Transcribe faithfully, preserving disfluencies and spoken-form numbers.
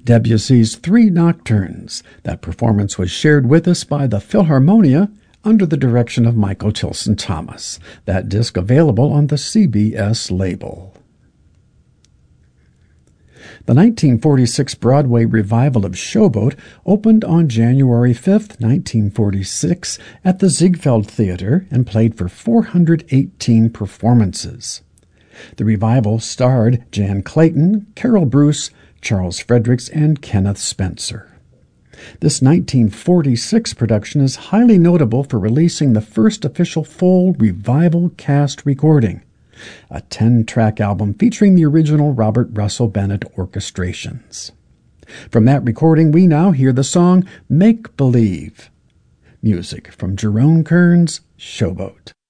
Debussy's Three Nocturnes. That performance was shared with us by the Philharmonia under the direction of Michael Tilson Thomas. That disc available on the C B S label. The nineteen forty-six Broadway revival of Showboat opened on January fifth, nineteen forty-six at the Ziegfeld Theater and played for four hundred eighteen performances. The revival starred Jan Clayton, Carol Bruce, Charles Fredericks, and Kenneth Spencer. This nineteen forty-six production is highly notable for releasing the first official full revival cast recording, a ten-track album featuring the original Robert Russell Bennett orchestrations. From that recording, we now hear the song Make Believe. Music from Jerome Kern's Showboat.